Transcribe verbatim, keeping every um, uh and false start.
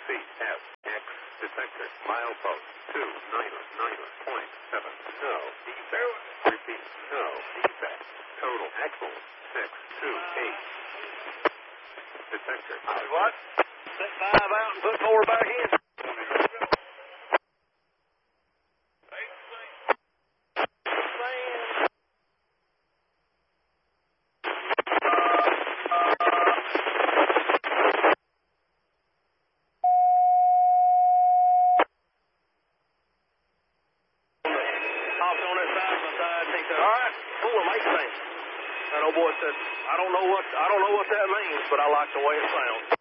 feet. F, X, detector, milepost, two, niner, niner, point, seven, no, defect, repeat, no, defect, total, axle, six, two, eight, detector, I was what? Set five out and put four back in. That old boy said, I don't know what I don't know what that means, but I like the way it sounds.